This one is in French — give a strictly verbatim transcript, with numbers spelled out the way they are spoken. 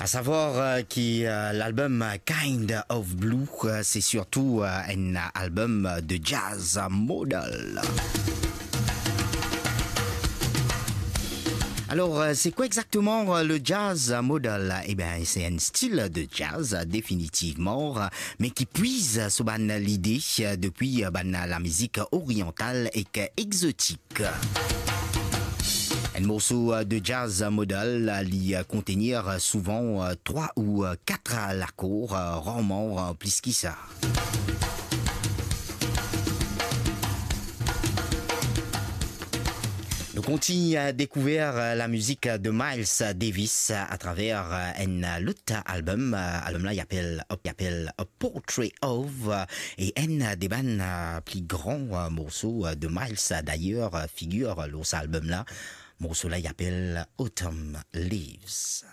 À savoir euh, que euh, l'album Kind of Blue, euh, c'est surtout euh, un album de jazz modal. Alors, c'est quoi exactement le jazz modal? Eh bien, c'est un style de jazz définitivement, mais qui puise sous l'idée depuis la musique orientale et exotique. Un morceau de jazz modal lui contenir souvent trois ou quatre accords, rarement plus que ça. Nous continuons à découvrir la musique de Miles Davis à travers un autre album. L'album là, il appelle, il appelle A Portrait of, et un des bands plus grands morceaux de Miles d'ailleurs figure dans cet album là. Morceau là, il appelle Autumn Leaves.